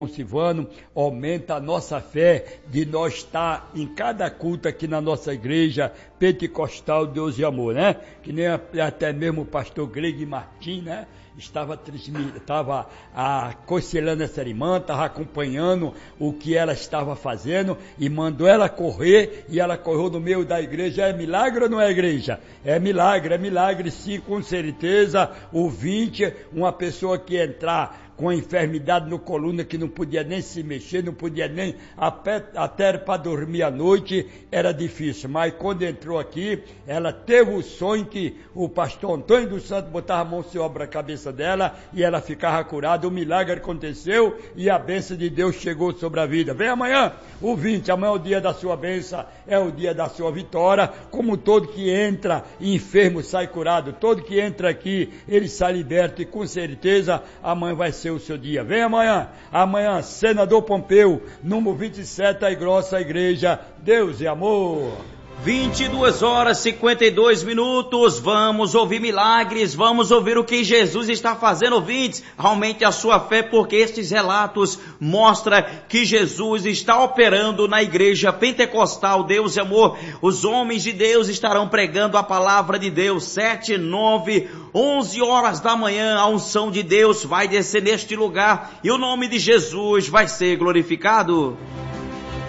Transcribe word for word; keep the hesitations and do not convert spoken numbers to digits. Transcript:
Silvano, aumenta a nossa fé de nós estar em cada culto aqui na nossa igreja pentecostal Deus e Amor, né? Que nem até mesmo o pastor Greg Martins, né? Estava, estava aconselhando essa irmã, estava acompanhando o que ela estava fazendo e mandou ela correr e ela correu no meio da igreja. É milagre ou não é, igreja? É milagre, é milagre sim, com certeza. Ouvinte, uma pessoa que entrar com enfermidade no coluna, que não podia nem se mexer, não podia nem até para dormir à noite, era difícil. Mas quando entrou aqui, ela teve o sonho que o pastor Antônio dos Santos botava a mão sobre a cabeça dela e ela ficava curada. O milagre aconteceu e a bênção de Deus chegou sobre a vida. Vem amanhã, o vinte, amanhã é o dia da sua bênção, é o dia da sua vitória. Como todo que entra enfermo sai curado, todo que entra aqui, ele sai liberto e com certeza amanhã vai ser o seu dia. Vem amanhã, amanhã, senador Pompeu, número vinte e sete, a grossa igreja, Deus e Amor. vinte e duas horas e cinquenta e dois minutos, vamos ouvir milagres, vamos ouvir o que Jesus está fazendo, ouvintes. Aumente a sua fé, porque estes relatos mostram que Jesus está operando na igreja pentecostal Deus e Amor. Os homens de Deus estarão pregando a palavra de Deus, sete, nove, onze horas da manhã, a unção de Deus vai descer neste lugar e o nome de Jesus vai ser glorificado.